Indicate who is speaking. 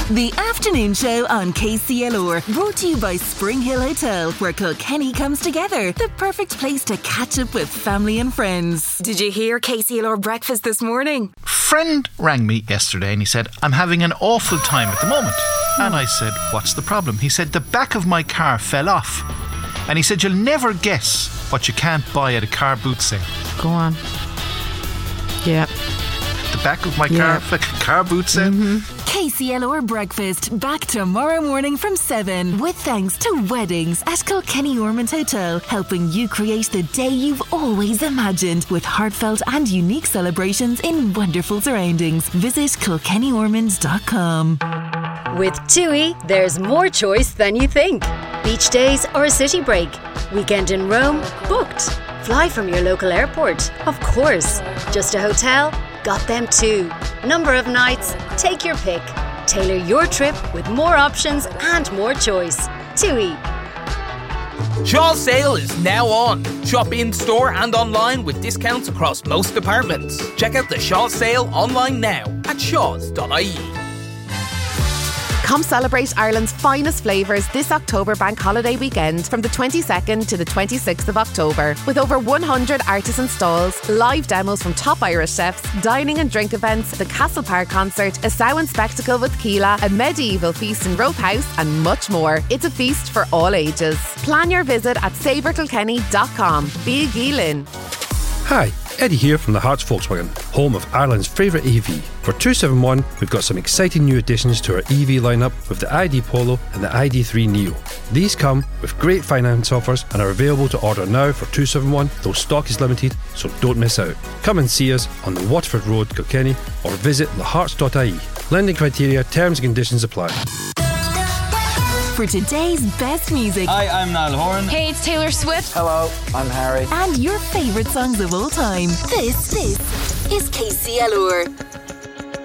Speaker 1: The afternoon show on KCLR, brought to you by Spring Hill Hotel, where Kilkenny comes together. The perfect place to catch up with family and friends. Did you hear KCLR breakfast this morning?
Speaker 2: Friend rang me yesterday and he said, I'm having an awful time at the moment. And I said, what's the problem? He said, the back of my car fell off. And he said, you'll never guess what you can't buy at a car boot sale.
Speaker 3: Go on. Yeah.
Speaker 2: The back of my car boot sale.
Speaker 1: KCLR breakfast back tomorrow morning from 7, with thanks to Weddings at Kilkenny Ormond Hotel, helping you create the day you've always imagined with heartfelt and unique celebrations in wonderful surroundings. Visit kilkennyormond.com.
Speaker 4: With TUI, there's more choice than you think. Beach days or a city break. Weekend in Rome? Booked. Fly from your local airport? Of course. Just a hotel? Got them too. Number of nights? Take your pick. Tailor your trip with more options and more choice. TUI.
Speaker 5: Shaw's sale is now on. Shop in store and online with discounts across most departments. Check out the Shaw's sale online now at shaws.ie.
Speaker 3: Come celebrate Ireland's finest flavours this October bank holiday weekend from the 22nd to the 26th of October. With over 100 artisan stalls, live demos from top Irish chefs, dining and drink events, the Castle Park concert, a Samhain spectacle with Keela, a medieval feast in Rope House and much more. It's a feast for all ages. Plan your visit at savourkilkenny.com. Be Geelin.
Speaker 6: Hi, Eddie here from the Hearts Volkswagen, home of Ireland's favourite EV. For 271, we've got some exciting new additions to our EV lineup with the ID Polo and the ID3 Neo. These come with great finance offers and are available to order now for 271, though stock is limited, so don't miss out. Come and see us on the Waterford Road, Kilkenny, or visit thehearts.ie. Lending criteria, terms and conditions apply.
Speaker 1: For today's best music.
Speaker 7: Hi, I'm Niall Horan.
Speaker 8: Hey, it's Taylor Swift.
Speaker 7: Hello, I'm Harry.
Speaker 1: And your favourite songs of all time. This is KCLR.